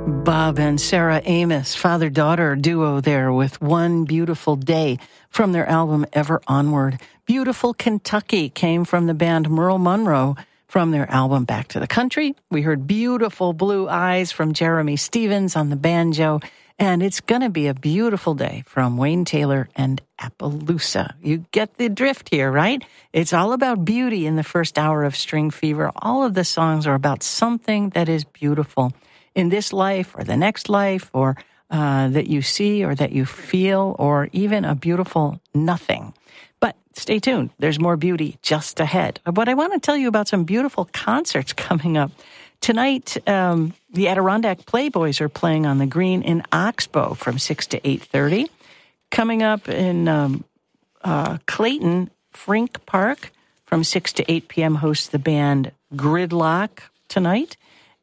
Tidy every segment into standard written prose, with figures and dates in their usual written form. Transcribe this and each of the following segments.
Bob and Sarah Amos, father-daughter duo there with One Beautiful Day from their album Ever Onward. Beautiful Kentucky came from the band Merle Monroe from their album Back to the Country. We heard Beautiful Blue Eyes from Jeremy Stevens on the banjo. And It's Gonna Be a Beautiful Day from Wayne Taylor and Appaloosa. You get the drift here, right? It's all about beauty in the first hour of String Fever. All of the songs are about something that is beautiful in this life or the next life, or that you see or that you feel, or even a beautiful nothing. But stay tuned. There's more beauty just ahead. But I want to tell you about some beautiful concerts coming up. Tonight, the Adirondack Playboys are playing on the Green in Oxbow from 6 to 8:30. Coming up in Clayton, Frink Park from 6 to 8 p.m. hosts the band Gridlock tonight.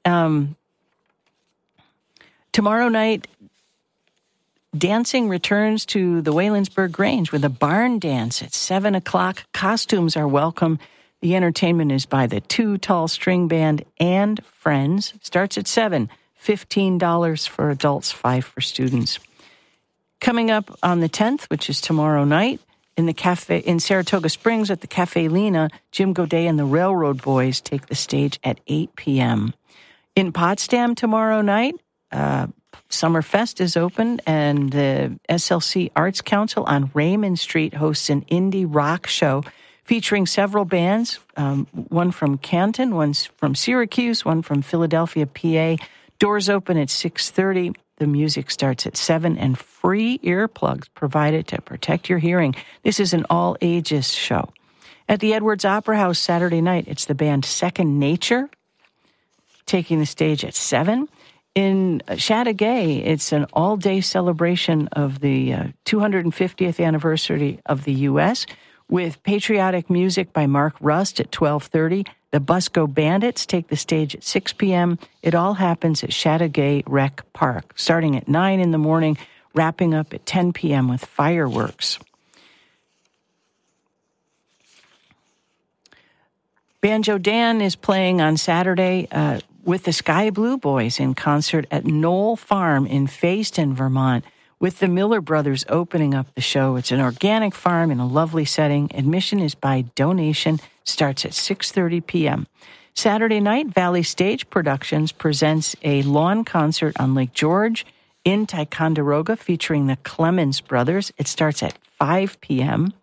Tomorrow night, dancing returns to the Waylandsburg Grange with a barn dance at 7 o'clock. Costumes are welcome. The entertainment is by the Too Tall String Band and Friends. Starts at 7, $15 for adults, $5 for students. Coming up on the 10th, which is tomorrow night, in the cafe in Saratoga Springs at the Cafe Lena, Jim Godet and the Railroad Boys take the stage at 8 p.m. In Potsdam tomorrow night, Summerfest is open, and the SLC Arts Council on Raymond Street hosts an indie rock show featuring several bands, one from Canton, one from Syracuse, one from Philadelphia, PA. Doors open at 6:30. The music starts at 7, and free earplugs provided to protect your hearing. This is an all-ages show. At the Edwards Opera House Saturday night, it's the band Second Nature taking the stage at 7. In Chateauguay, it's an all-day celebration of the 250th anniversary of the U.S., with patriotic music by Mark Rust at 12:30. The Busco Bandits take the stage at 6 p.m. It all happens at Chateauguay Rec Park, starting at 9 in the morning, wrapping up at 10 p.m. with fireworks. Banjo Dan is playing on Saturday with the Sky Blue Boys in concert at Knoll Farm in Fayston, Vermont, with the Miller Brothers opening up the show. It's an organic farm in a lovely setting. Admission is by donation, starts at 6:30 p.m. Saturday night, Valley Stage Productions presents a lawn concert on Lake George in Ticonderoga featuring the Clemens Brothers. It starts at 5 p.m.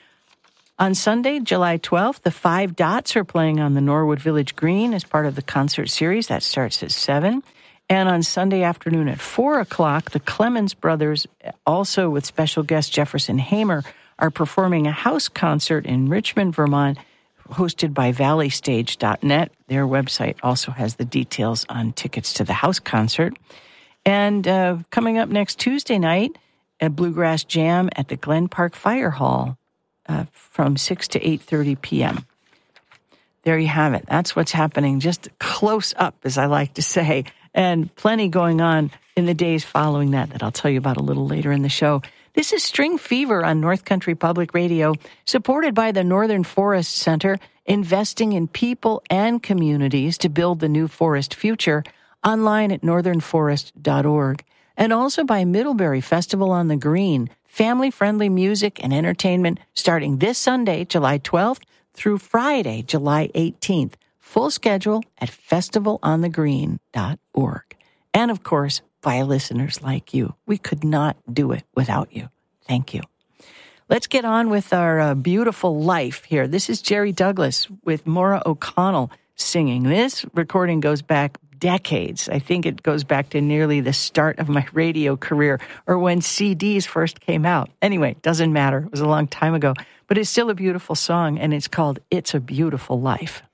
On Sunday, July 12th, the Five Dots are playing on the Norwood Village Green as part of the concert series. That starts at 7. And on Sunday afternoon at 4 o'clock, the Clemens Brothers, also with special guest Jefferson Hamer, are performing a house concert in Richmond, Vermont, hosted by ValleyStage.net. Their website also has the details on tickets to the house concert. And coming up next Tuesday night, a Bluegrass Jam at the Glen Park Fire Hall from 6 to 8:30 p.m. There you have it. That's what's happening, just close up, as I like to say. And plenty going on in the days following that I'll tell you about a little later in the show. This is String Fever on North Country Public Radio, supported by the Northern Forest Center, investing in people and communities to build the new forest future, online at northernforest.org. And also by Middlebury Festival on the Green, family-friendly music and entertainment starting this Sunday, July 12th, through Friday, July 18th. Full schedule at festivalonthegreen.org. And, of course, by listeners like you. We could not do it without you. Thank you. Let's get on with our beautiful life here. This is Jerry Douglas with Maura O'Connell singing. This recording goes back decades. I think it goes back to nearly the start of my radio career, or when CDs first came out. Anyway, doesn't matter. It was a long time ago. But it's still a beautiful song, and it's called It's a Beautiful Life.